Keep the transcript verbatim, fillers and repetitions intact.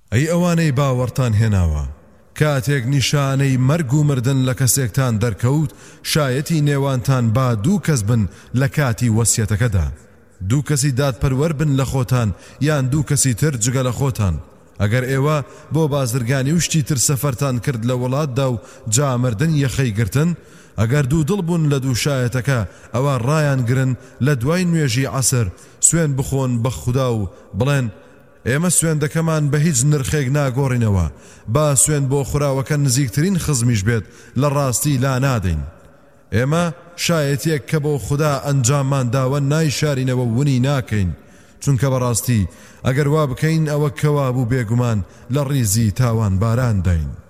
ئەی ئەوانەی باوەڕتان هێناوە کاتێک نیشانەی مەرگ و مردن لە کەسێکتان دەرکەوت شایەتی نێوانتان با دوو کەس بن لە کاتی وەسیەتەکەدا دوو کەسی دادپەروەر بن لە خۆتان یان دوو کەسی تر جگە لە خۆتان ئەگەر ئێوە بۆ بازرگانی وشتی تر سەفەرتان کرد لە وڵاتدا و جامردن یەخەی گرتن ئەگەر دوو دڵ بوون لە دوو شایەتەکە ئەوە ڕایان گرن لە دوای نوێژی عەسر سوێن بخۆن بە خودا و بڵێن ئێمە سوێندەکەمان بە هیچ نرخێک ناگۆڕینەوە با سوێن بۆ خوراوەکە نزیکترین خزمیش بێت لە ڕاستی لا نادەین ئێمە شایەتێک کە بۆ خدا ئەنجاممان داوە نایشارینەوە ونی ناکەین چونکە بەڕاستی ئەگەر وا بکەین ئەوە کەوا بوو بێگومان لە ڕیزی تاوان باران داین